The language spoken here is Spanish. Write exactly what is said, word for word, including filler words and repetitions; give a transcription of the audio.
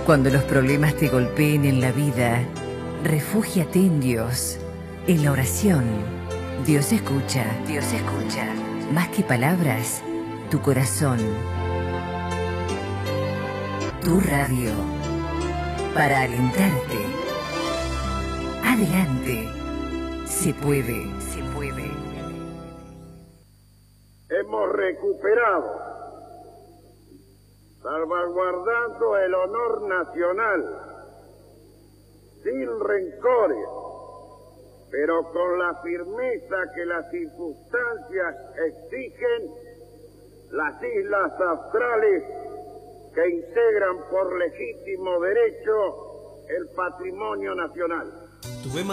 Cuando los problemas te golpeen en la vida, refúgiate en Dios, en la oración. Dios escucha, Dios escucha. Más que palabras, tu corazón. Tu radio, para alentarte. Adelante, se puede, se puede. Hemos recuperado, salvaguardando el honor nacional, sin rencores, pero con la firmeza que las circunstancias exigen, las islas australes que integran por legítimo derecho el patrimonio nacional.